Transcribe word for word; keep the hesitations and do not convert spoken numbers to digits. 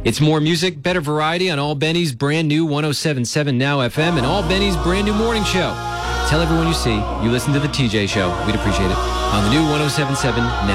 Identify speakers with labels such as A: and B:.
A: It's more music, better variety on All Benny's brand new one oh seven point seven Now F M and All Benny's brand new morning show. Tell everyone you see you listen to the T J Show. We'd appreciate it. On the new one oh seven point seven Now.